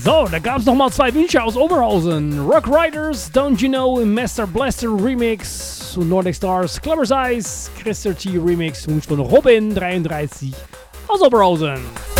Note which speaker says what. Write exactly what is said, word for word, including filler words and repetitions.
Speaker 1: So, da gab es nochmal zwei Wünsche aus Oberhausen. Rock Riders, Don't You Know im Master Blaster Remix und Nordic Stars, Clever Size, Christer T Remix, Wunsch von Robin dreiunddreißig aus Oberhausen.